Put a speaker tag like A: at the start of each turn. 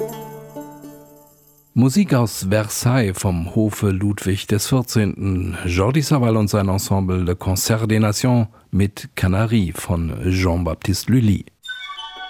A: Musik aus Versailles vom Hofe Ludwig XIV. Jordi Savall und sein Ensemble Le Concert des Nations mit Canaries von Jean-Baptiste Lully.